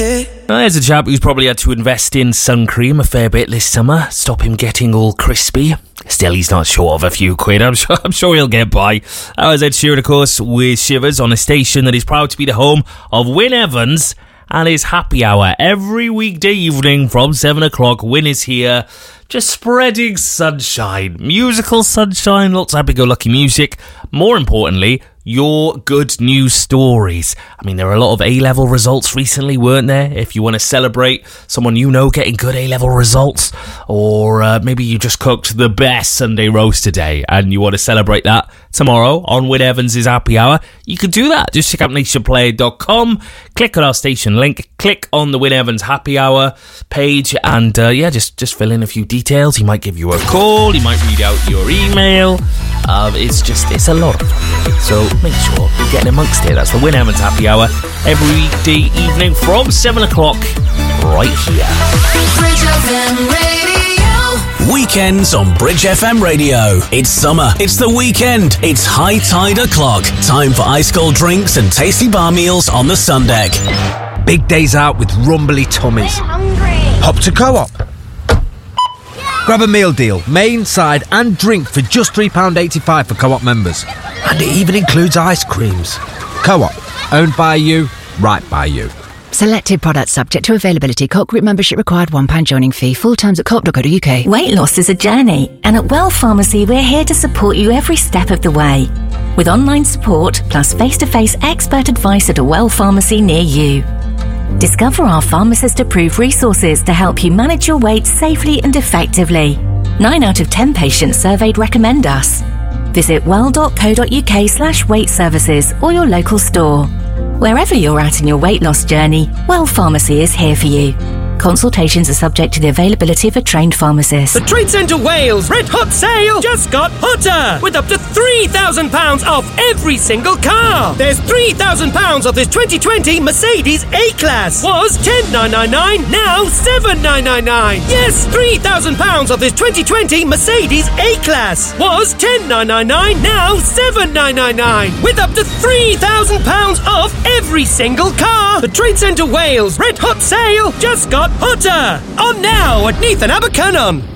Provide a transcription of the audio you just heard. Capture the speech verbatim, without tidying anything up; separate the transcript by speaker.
Speaker 1: Hey.
Speaker 2: Now, there's a chap who's probably had to invest in sun cream a fair bit this summer, stop him getting all crispy. Still, he's not short of a few quid. I'm sure, I'm sure he'll get by. That was Ed Sheeran, of course, with Shivers on a station that is proud to be the home of Wyn Evans and his happy hour. Every weekday evening from seven o'clock, Wyn is here, just spreading sunshine. Musical sunshine, lots of happy-go-lucky music. More importantly, your good news stories. I mean, there are a lot of A-level results recently, weren't there? If you want to celebrate someone you know getting good A-level results, or uh, maybe you just cooked the best Sunday roast today and you want to celebrate that tomorrow on Wyn Evans' Happy Hour, you can do that. Just check out nation player dot com, click on our station link, click on the Wyn Evans Happy Hour page, and uh, yeah, just, just fill in a few details. He might give you a call, he might read out your email. Uh, it's just, it's a lot of fun, really. So make sure you're getting amongst it. That's the Wyn Evans Happy Hour every weekday evening from seven o'clock right here.
Speaker 3: Bridge F M Radio.
Speaker 4: Weekends on Bridge F M Radio. It's summer, it's the weekend, it's high tide o'clock. Time for ice cold drinks and tasty bar meals on the sun deck.
Speaker 5: Big days out with rumbly tummies. Hop to Co-op. Grab a meal deal, main, side and drink for just three pounds eighty-five for Co-op members. And it even includes ice creams. Co-op, owned by you, right by you.
Speaker 6: Selected products subject to availability. Co-op group membership required, one pound joining fee. Full terms at co op dot co dot uk.
Speaker 7: Weight loss is a journey, and at Well Pharmacy we're here to support you every step of the way. With online support, plus face-to-face expert advice at a Well Pharmacy near you. Discover our pharmacist-approved resources to help you manage your weight safely and effectively. Nine out of ten patients surveyed recommend us. Visit well dot co dot uk slash weight services or your local store. Wherever you're at in your weight loss journey, Well Pharmacy is here for you. Consultations are subject to the availability of a trained pharmacist.
Speaker 8: The Trade Centre Wales Red Hot Sale just got hotter, with up to three thousand pounds off every single car. There's three thousand pounds off this twenty twenty Mercedes A-Class. Was ten thousand nine hundred ninety-nine pounds, now seven thousand nine hundred ninety-nine pounds. Yes, three thousand pounds off this twenty twenty Mercedes A-Class. Was ten thousand nine hundred ninety-nine pounds, now seven thousand nine hundred ninety-nine pounds. With up to three thousand pounds off every single car. The Trade Centre Wales Red Hot Sale just got hotter. On now at Neath and Abercynon.